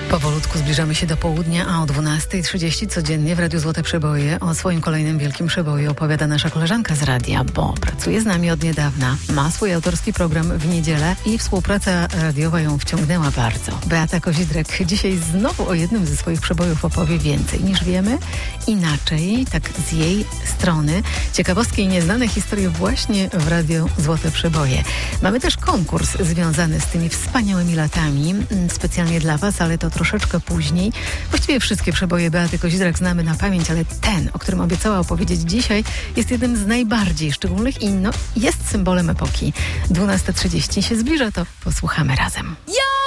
Powolutku zbliżamy się do południa, a o 12:30 codziennie w Radiu Złote Przeboje o swoim kolejnym wielkim przeboju opowiada nasza koleżanka z radia, bo pracuje z nami od niedawna, ma swój autorski program w niedzielę i współpraca radiowa ją wciągnęła bardzo. Beata Kozidrek dzisiaj znowu o jednym ze swoich przebojów opowie więcej niż wiemy, inaczej, tak z jej strony. Ciekawostki i nieznane historie właśnie w Radiu Złote Przeboje. Mamy też konkurs związany z tymi wspaniałymi latami, specjalnie dla Was, ale to troszeczkę później. Właściwie wszystkie przeboje Beaty Kozidrek znamy na pamięć, ale ten, o którym obiecała opowiedzieć dzisiaj, jest jednym z najbardziej szczególnych i jest symbolem epoki. 12:30 się zbliża, to posłuchamy razem.